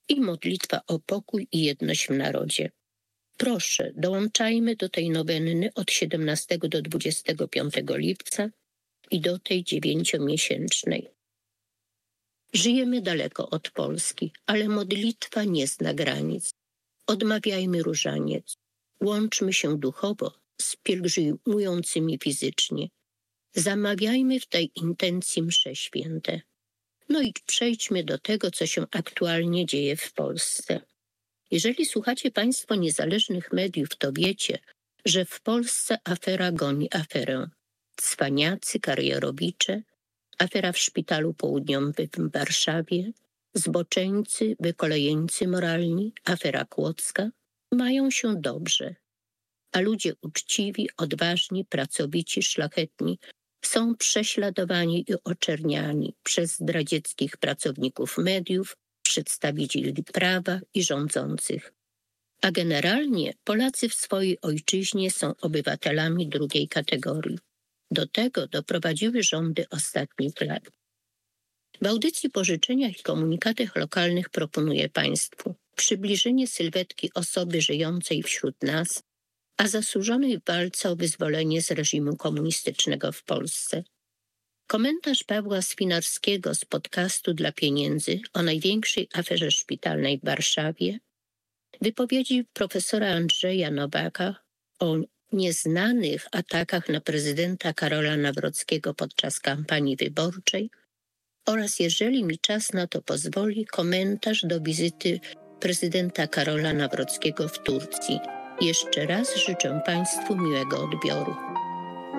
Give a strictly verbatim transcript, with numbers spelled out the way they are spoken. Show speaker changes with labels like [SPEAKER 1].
[SPEAKER 1] i modlitwa o pokój i jedność w narodzie. Proszę, dołączajmy do tej nowenny od siedemnastego do dwudziestego piątego lipca i do tej dziewięciomiesięcznej. Żyjemy daleko od Polski, ale modlitwa nie zna granic. Odmawiajmy różaniec. Łączmy się duchowo z pielgrzymującymi fizycznie. Zamawiajmy w tej intencji msze święte. No i przejdźmy do tego, co się aktualnie dzieje w Polsce. Jeżeli słuchacie Państwo niezależnych mediów, to wiecie, że w Polsce afera goni aferę. Cwaniacy, karierowicze, afera w Szpitalu Południowym w Warszawie, zboczeńcy, wykolejeńcy moralni, afera Kłodzka mają się dobrze, a ludzie uczciwi, odważni, pracowici, szlachetni są prześladowani i oczerniani przez zdradzieckich pracowników mediów, przedstawicieli prawa i rządzących. A generalnie Polacy w swojej ojczyźnie są obywatelami drugiej kategorii. Do tego doprowadziły rządy ostatnich lat. W audycji Pożyczeniach i Komunikatach Lokalnych proponuję Państwu przybliżenie sylwetki osoby żyjącej wśród nas, a zasłużonej w walce o wyzwolenie z reżimu komunistycznego w Polsce. Komentarz Pawła Swinarskiego z podcastu Dla Pieniędzy o największej aferze szpitalnej w Warszawie, wypowiedzi profesora Andrzeja Nowaka o nieznanych atakach na prezydenta Karola Nawrockiego podczas kampanii wyborczej oraz, jeżeli mi czas na to pozwoli, komentarz do wizyty prezydenta Karola Nawrockiego w Turcji. Jeszcze raz życzę Państwu miłego odbioru.